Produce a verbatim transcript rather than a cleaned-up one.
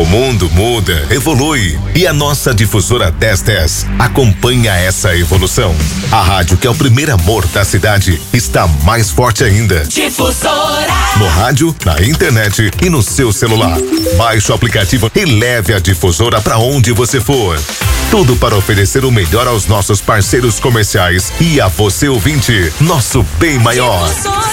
O mundo muda, evolui e a nossa difusora dez dez acompanha essa evolução. A rádio que é o primeiro amor da cidade está mais forte ainda. Difusora. No rádio, na internet e no seu celular. Baixe o aplicativo e leve a difusora para onde você for. Tudo para oferecer o melhor aos nossos parceiros comerciais e a você ouvinte, nosso bem maior. Difusora.